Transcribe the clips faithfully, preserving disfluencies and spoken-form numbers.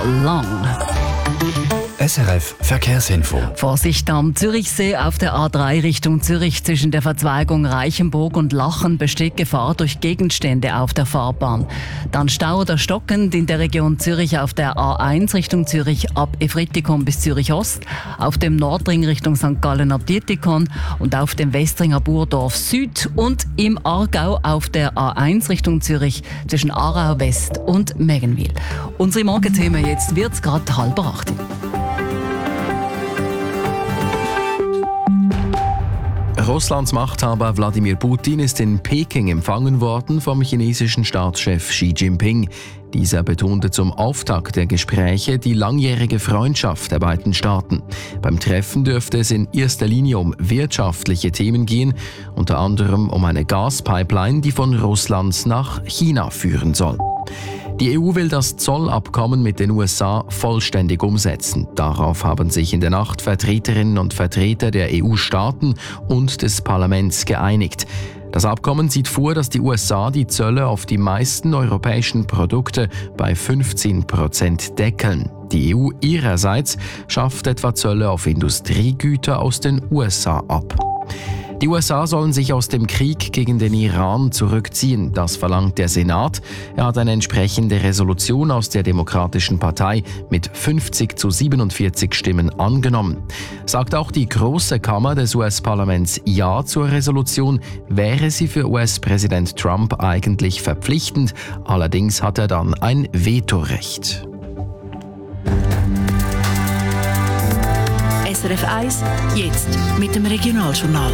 lang. S R F Verkehrsinfo. Vorsicht am Zürichsee auf der A drei Richtung Zürich zwischen der Verzweigung Reichenburg und Lachen besteht Gefahr durch Gegenstände auf der Fahrbahn. Dann Stau oder stockend in der Region Zürich auf der A eins Richtung Zürich ab Efritikum bis Zürich Ost, auf dem Nordring Richtung Sankt Gallen ab Dietikon und auf dem Westring ab Urdorf Süd und im Aargau auf der A eins Richtung Zürich zwischen Aarau West und Meggenwil. Unsere Morgenthemen jetzt wird's gerade halb acht. Russlands Machthaber Wladimir Putin ist in Peking empfangen worden vom chinesischen Staatschef Xi Jinping. Dieser betonte zum Auftakt der Gespräche die langjährige Freundschaft der beiden Staaten. Beim Treffen dürfte es in erster Linie um wirtschaftliche Themen gehen, unter anderem um eine Gaspipeline, die von Russland nach China führen soll. Die E U will das Zollabkommen mit den U S A vollständig umsetzen. Darauf haben sich in der Nacht Vertreterinnen und Vertreter der E U-Staaten und des Parlaments geeinigt. Das Abkommen sieht vor, dass die U S A die Zölle auf die meisten europäischen Produkte bei fünfzehn Prozent deckeln. Die E U ihrerseits schafft etwa Zölle auf Industriegüter aus den U S A ab. Die U S A sollen sich aus dem Krieg gegen den Iran zurückziehen. Das verlangt der Senat. Er hat eine entsprechende Resolution aus der Demokratischen Partei mit fünfzig zu siebenundvierzig Stimmen angenommen. Sagt auch die Große Kammer des U S-Parlaments Ja zur Resolution, wäre sie für U S-Präsident Trump eigentlich verpflichtend. Allerdings hat er dann ein Vetorecht. S R F eins, jetzt mit dem Regionaljournal.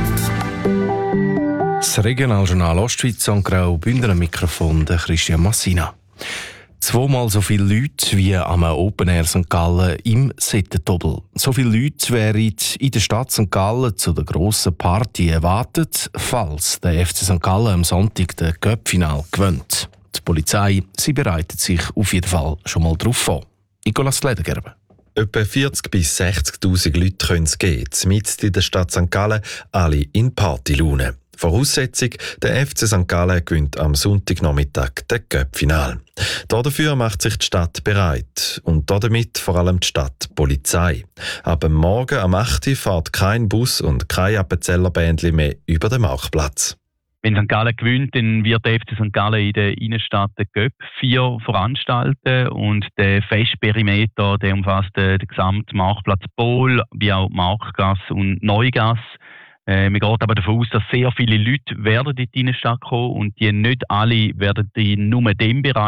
Das Regionaljournal Ostschweiz und Graubünden am Mikrofon der Christian Massina. Zweimal so viele Leute wie am Open Air Sankt Gallen im Settentobel. So viele Leute wären in der Stadt Sankt Gallen zu der grossen Party erwartet, falls der F C Sankt Gallen am Sonntag den Cup-Final gewinnt. Die Polizei sie bereitet sich auf jeden Fall schon mal darauf vor. Nicolas Ledergerber. Etwa vierzig bis sechzigtausend Leute können es geben, mitten in der Stadt Sankt Gallen, alle in Partylaune. Voraussetzung, der F C Sankt Gallen gewinnt am Sonntagnachmittag den Cup-Final. Dafür macht sich die Stadt bereit und damit vor allem die Stadtpolizei. Ab Morgen am acht Uhr fährt kein Bus und kein Appenzellerbändli mehr über den Marktplatz. Wenn Sankt Gallen gewinnt, dann wird der F C Sankt Gallen in der Innenstadt den Cup vier veranstalten und der Festperimeter, der umfasst den gesamten Marktplatz Pol, wie auch Marktgasse und Neugasse. Äh, man geht aber davon aus, dass sehr viele Leute werden in die Innenstadt kommen und die nicht alle werden in nur dem Bereich